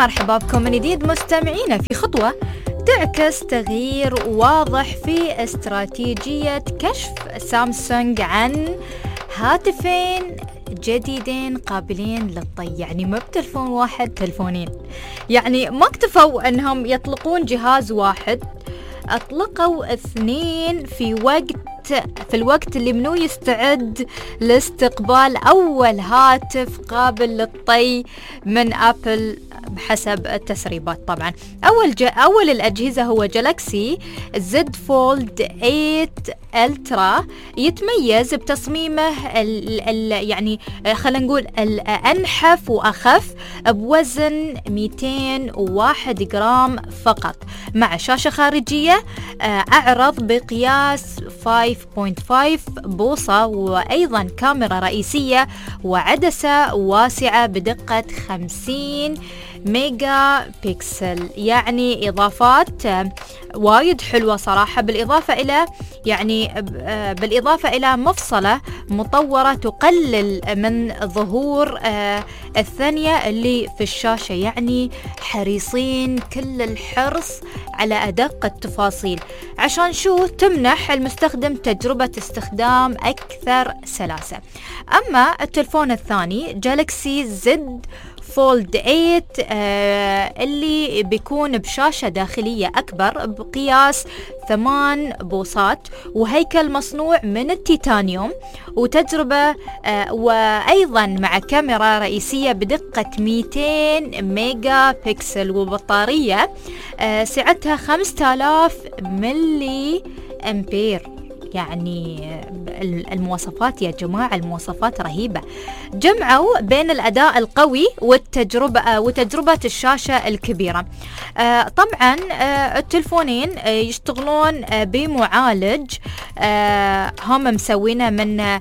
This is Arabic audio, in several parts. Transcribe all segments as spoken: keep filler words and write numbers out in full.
مرحبا بكم من جديد مستمعينا في خطوة تعكس تغيير واضح في استراتيجية كشف سامسونج عن هاتفين جديدين قابلين للطي. يعني ما بتلفون واحد، تلفونين. يعني ما اكتفوا انهم يطلقون جهاز واحد، اطلقوا اثنين في وقت في الوقت اللي منو يستعد لاستقبال أول هاتف قابل للطي من أبل بحسب التسريبات. طبعا أول ج... أول الأجهزة هو جالاكسي زد فولد ثمانية ألترا، يتميز بتصميمه ال... ال... يعني خلينا نقول الأنحف وأخف بوزن مئتين وواحد جرام فقط، مع شاشة خارجية أعرض بقياس خمسة فاصلة خمسة بوصة، وأيضا كاميرا رئيسية وعدسة واسعة بدقة خمسين ميجا بيكسل. يعني إضافات وايد حلوة صراحة، بالإضافة إلى يعني بالإضافة إلى مفصلة مطورة تقلل من ظهور الثانية اللي في الشاشة. يعني حريصين كل الحرص على أدق التفاصيل عشان شو تمنح المستخدم تجربة استخدام أكثر سلاسة. أما التلفون الثاني جالاكسي زد فولد ثمانية آه اللي بيكون بشاشة داخلية أكبر بقياس ثمان بوصات، وهيكل مصنوع من التيتانيوم، وتجربة آه وأيضا مع كاميرا رئيسية بدقة مئتين ميجا بيكسل، وبطارية آه سعتها خمسة آلاف ملي أمبير. يعني المواصفات يا جماعة، المواصفات رهيبة. جمعوا بين الأداء القوي والتجربة وتجربة الشاشة الكبيرة. آه طبعا آه التلفونين آه يشتغلون آه بمعالج آه هم مسوينه من آه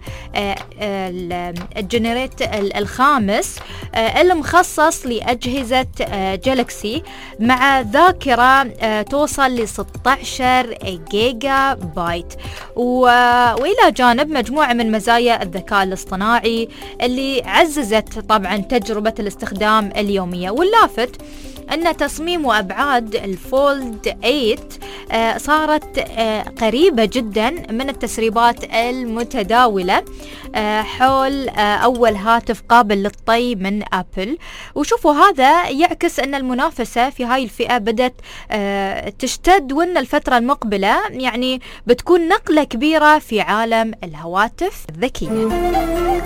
آه الجنريت الخامس آه المخصص لأجهزة آه جالاكسي، مع ذاكرة آه توصل ل ستة عشر جيجا بايت، وإلى جانب مجموعة من مزايا الذكاء الاصطناعي اللي عززت طبعا تجربة الاستخدام اليومية. واللافت أن تصميم وأبعاد الفولد ثمانية آه صارت آه قريبة جدا من التسريبات المتداولة آه حول آه أول هاتف قابل للطي من أبل. وشوفوا هذا يعكس أن المنافسة في هاي الفئة بدأت آه تشتد، وأن الفترة المقبلة يعني بتكون نقلة كبيرة في عالم الهواتف الذكية.